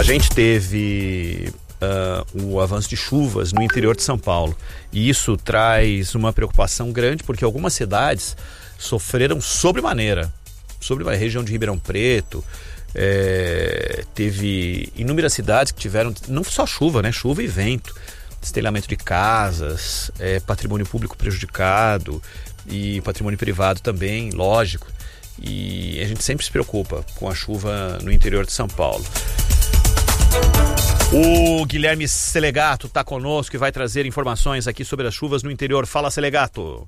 A gente teve o avanço de chuvas no interior de São Paulo, e isso traz uma preocupação grande, porque algumas cidades sofreram sobremaneira. Sobre a região de Ribeirão Preto, teve inúmeras cidades que tiveram não só chuva, né? Chuva e vento, destelhamento de casas, patrimônio público prejudicado e patrimônio privado também, lógico. E a gente sempre se preocupa com a chuva no interior de São Paulo. O Guilherme Selegato está conosco e vai trazer informações aqui sobre as chuvas no interior. Fala, Selegato.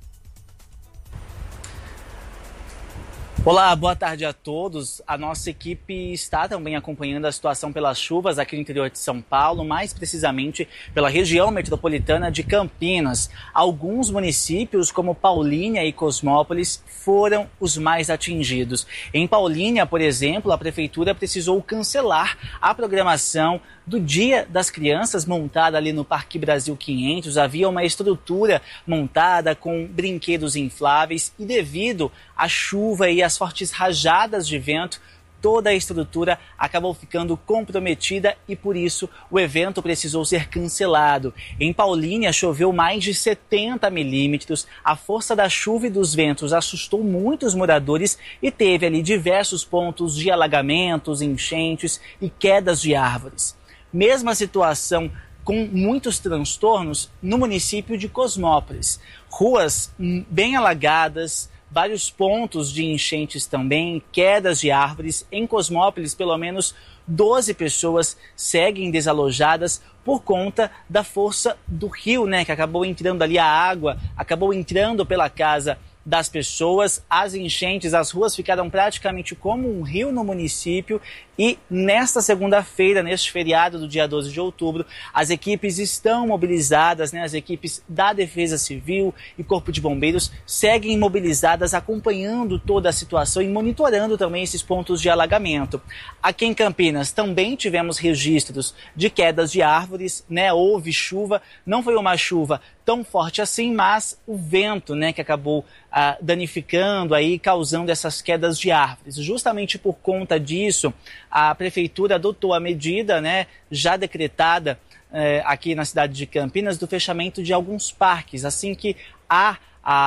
Olá, boa tarde a todos. A nossa equipe está também acompanhando a situação pelas chuvas aqui no interior de São Paulo, mais precisamente pela região metropolitana de Campinas. Alguns municípios, como Paulínia e Cosmópolis, foram os mais atingidos. Em Paulínia, por exemplo, a prefeitura precisou cancelar a programação do Dia das Crianças montada ali no Parque Brasil 500. Havia uma estrutura montada com brinquedos infláveis e devido à chuva e às fortes rajadas de vento, toda a estrutura acabou ficando comprometida e por isso o evento precisou ser cancelado. Em Paulínia choveu mais de 70 milímetros, a força da chuva e dos ventos assustou muitos moradores e teve ali diversos pontos de alagamentos, enchentes e quedas de árvores. Mesma situação com muitos transtornos no município de Cosmópolis. Ruas bem alagadas, vários pontos de enchentes também, quedas de árvores. Em Cosmópolis, pelo menos 12 pessoas seguem desalojadas por conta da força do rio, né? Que acabou entrando ali, a água acabou entrando pela casa das pessoas. As enchentes, as ruas ficaram praticamente como um rio no município e nesta segunda-feira, neste feriado do dia 12 de outubro, as equipes estão mobilizadas, né? As equipes da Defesa Civil e Corpo de Bombeiros seguem mobilizadas, acompanhando toda a situação e monitorando também esses pontos de alagamento. Aqui em Campinas também tivemos registros de quedas de árvores, né? Houve chuva, não foi uma chuva tão forte assim, mas o vento, né, que acabou danificando aí, causando essas quedas de árvores. Justamente por conta disso, a prefeitura adotou a medida, né, já decretada aqui na cidade de Campinas, do fechamento de alguns parques, assim que há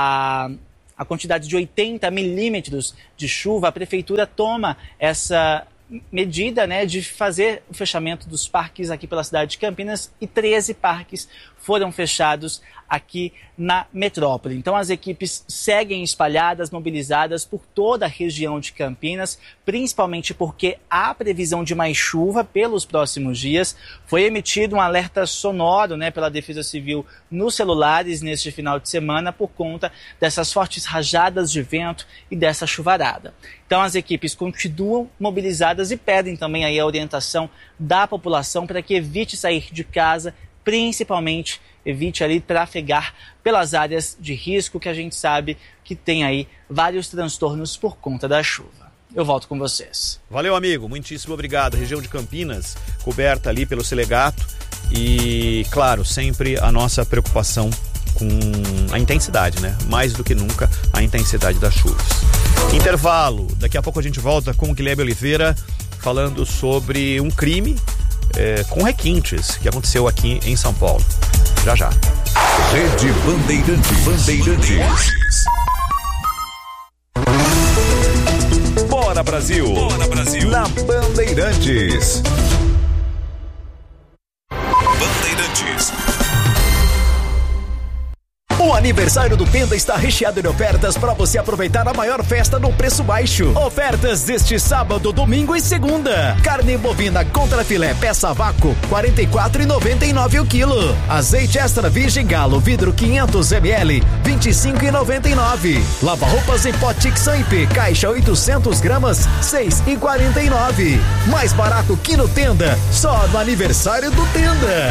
a quantidade de 80 milímetros de chuva, a prefeitura toma essa medida, né, de fazer o fechamento dos parques aqui pela cidade de Campinas, e 13 parques foram fechados aqui na metrópole. Então as equipes seguem espalhadas, mobilizadas por toda a região de Campinas, principalmente porque há previsão de mais chuva pelos próximos dias. Foi emitido um alerta sonoro, né, pela Defesa Civil nos celulares neste final de semana por conta dessas fortes rajadas de vento e dessa chuvarada. Então as equipes continuam mobilizadas e pedem também aí a orientação da população para que evite sair de casa, principalmente evite ali trafegar pelas áreas de risco, que a gente sabe que tem aí vários transtornos por conta da chuva. Eu volto com vocês. Valeu, amigo. Muitíssimo obrigado. Região de Campinas, coberta ali pelo Selegato. E, claro, sempre a nossa preocupação com a intensidade, né? Mais do que nunca, a intensidade das chuvas. Intervalo. Daqui a pouco a gente volta com o Guilherme Oliveira falando sobre um crime com requintes que aconteceu aqui em São Paulo. Já já. Rede Bandeirantes. Bora Brasil. Bora Brasil. Na Bandeirantes. Bandeirantes. O aniversário do Penda está recheado de ofertas para você aproveitar a maior festa no preço baixo. Ofertas deste sábado, domingo e segunda. Carne bovina contra filé peça a vácuo, R$ 44,99 o quilo. Azeite extra virgem galo vidro 500 ml, R$ 25,99. Lava roupas em pó Tixan IP, caixa 800 gramas, R$ 6,49. Mais barato que no Tenda, só no aniversário do Tenda.